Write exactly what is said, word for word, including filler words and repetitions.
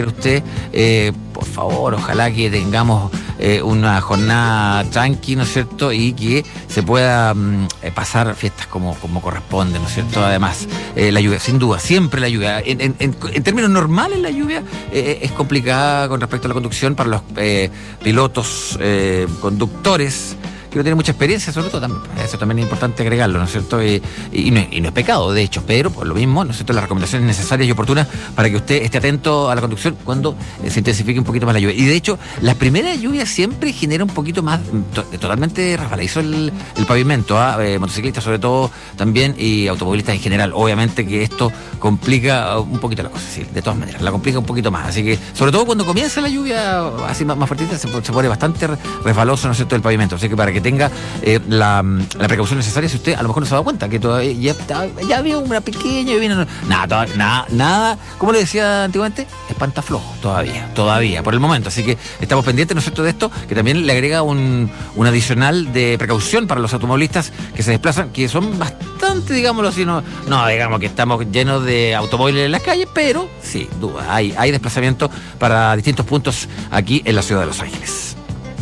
dijera usted, eh, por favor, ojalá que tengamos eh, una jornada tranqui, ¿no es cierto? Y que se pueda mm, pasar fiestas como, como corresponde, ¿no es cierto? Además, eh, la lluvia, sin duda, siempre la lluvia. En, en, en, en términos normales, la lluvia eh, es complicada con respecto a la conducción para los eh, pilotos, eh, conductores, que no tiene mucha experiencia, sobre todo también. Eso también es importante agregarlo, ¿no es cierto? Y, y, no, es, y no es pecado, de hecho, pero por lo mismo, ¿no es cierto?, las recomendaciones necesarias y oportunas para que usted esté atento a la conducción cuando eh, se intensifique un poquito más la lluvia. Y de hecho, las primeras lluvias siempre genera un poquito más, to, totalmente resbaladizo el, el pavimento, ¿eh? Eh, motociclistas sobre todo también y automovilistas en general. Obviamente que esto complica un poquito la cosa, sí, de todas maneras, la complica un poquito más. Así que, sobre todo cuando comienza la lluvia así más, más fuertita, se, se pone bastante resbaloso, ¿no es cierto?, el pavimento. Así que para que tenga eh, la, la precaución necesaria, si usted a lo mejor no se da cuenta que todavía ya, ya había una pequeña lluvia, no, nada, todavía, nada, nada, como le decía antiguamente, espantaflojo, todavía, todavía, por el momento. Así que estamos pendientes, ¿no es cierto?, de esto, que también le agrega un, un adicional de precaución para los automovilistas que se desplazan, que son bastante, digámoslo así, no, no digamos que estamos llenos de automóviles en las calles, pero sí, duda, hay, hay desplazamiento para distintos puntos aquí en la ciudad de Los Ángeles.